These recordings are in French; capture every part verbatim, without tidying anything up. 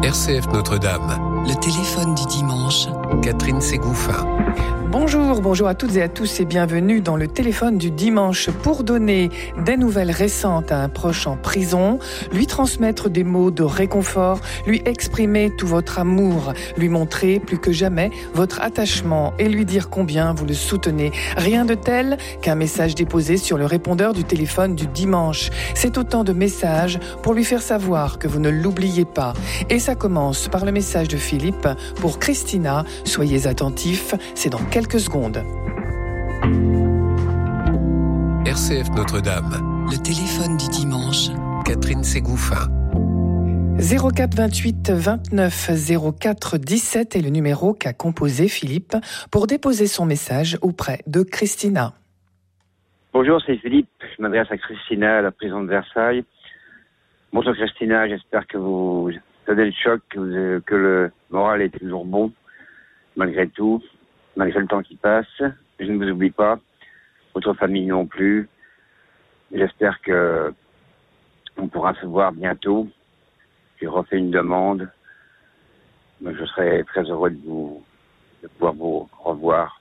R C F Notre-Dame. Le téléphone du dimanche. Catherine Ségouffin. Bonjour, bonjour à toutes et à tous et bienvenue dans le téléphone du dimanche pour donner des nouvelles récentes à un proche en prison, lui transmettre des mots de réconfort, lui exprimer tout votre amour, lui montrer plus que jamais votre attachement et lui dire combien vous le soutenez. Rien de tel qu'un message déposé sur le répondeur du téléphone du dimanche. C'est autant de messages pour lui faire savoir que vous ne l'oubliez pas. Et ça commence par le message de Philippe pour Christina. Soyez attentifs, c'est dans quelques secondes. R C F Notre-Dame. Le téléphone du dimanche. Catherine Ségouffin. zéro quatre vingt-huit vingt-neuf zéro quatre dix-sept est le numéro qu'a composé Philippe pour déposer son message auprès de Christina. Bonjour, c'est Philippe. Je m'adresse à Christina à la prison de Versailles. Bonjour Christina, j'espère que vous donnez le choc, que, vous, que le moral est toujours bon, malgré tout, malgré le temps qui passe. Je ne vous oublie pas, votre famille non plus. J'espère que on pourra se voir bientôt. J'ai refait une demande. Je serai très heureux de vous de pouvoir vous revoir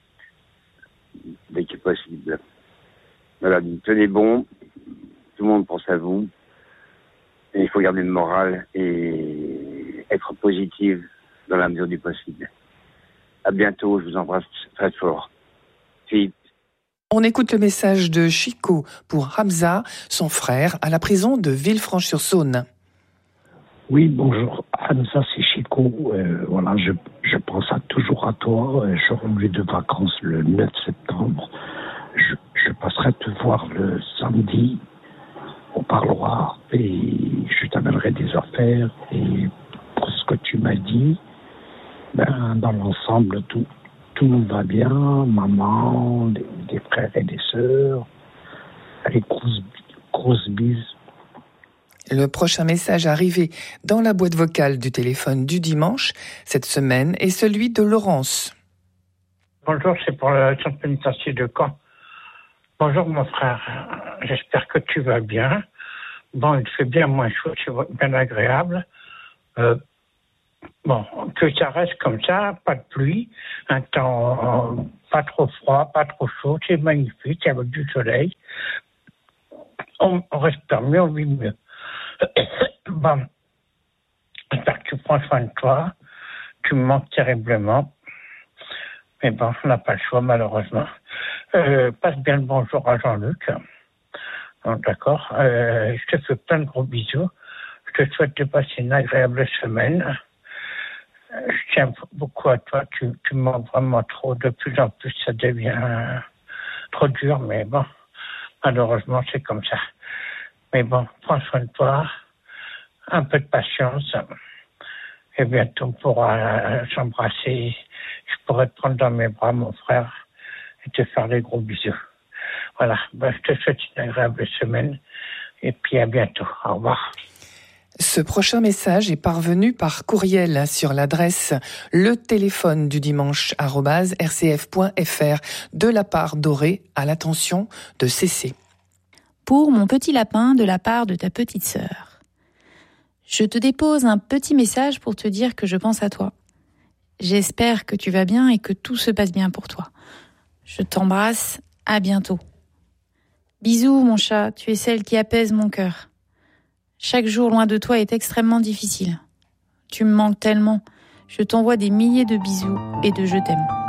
dès que possible. Voilà, tenez bon. Tout le monde pense à vous. Et il faut garder le moral et être positif dans la mesure du possible. À bientôt, je vous embrasse très fort. Philippe. On écoute le message de Chico pour Hamza, son frère, à la prison de Villefranche-sur-Saône. Oui, bonjour. Hamza, c'est Chico. Euh, voilà, je, je pense à, toujours à toi. Je reviens de vacances le neuf septembre. Je, je passerai te voir le samedi. On parlera et je t'amènerai des affaires. Et pour ce que tu m'as dit, ben, dans l'ensemble, tout, tout nous va bien. Maman, des, des frères et des sœurs. Allez, grosse, grosse bise. Le prochain message arrivé dans la boîte vocale du téléphone du dimanche cette semaine est celui de Laurence. Bonjour, c'est pour le centre pénitentiaire de Caen. Bonjour mon frère, j'espère que tu vas bien. Bon, il fait bien moins chaud, c'est bien agréable. Euh, bon, que ça reste comme ça, pas de pluie, un temps euh, pas trop froid, pas trop chaud, c'est magnifique, avec du soleil. On, on respire mieux, on vit mieux. Bon, j'espère que tu prends soin de toi, tu me manques terriblement. Mais bon, on n'a pas le choix, malheureusement. Euh, passe bien le bonjour à Jean-Luc. Bon, d'accord. Euh, je te fais plein de gros bisous. Je te souhaite de passer une agréable semaine. Je tiens beaucoup à toi. Tu, tu me manques vraiment trop. De plus en plus, ça devient trop dur. Mais bon, malheureusement, c'est comme ça. Mais bon, prends soin de toi. Un peu de patience. Et bientôt, on pourra s'embrasser. Je pourrais te prendre dans mes bras, mon frère, et te faire des gros bisous. Voilà, ben, je te souhaite une agréable semaine, et puis à bientôt. Au revoir. Ce prochain message est parvenu par courriel sur l'adresse le téléphone du dimanche arobase r c f point f r de la part d'Auré à l'attention de C C. Pour mon petit lapin de la part de ta petite sœur. Je te dépose un petit message pour te dire que je pense à toi. J'espère que tu vas bien et que tout se passe bien pour toi. Je t'embrasse, à bientôt. Bisous mon chat, tu es celle qui apaise mon cœur. Chaque jour loin de toi est extrêmement difficile. Tu me manques tellement. Je t'envoie des milliers de bisous et de je t'aime.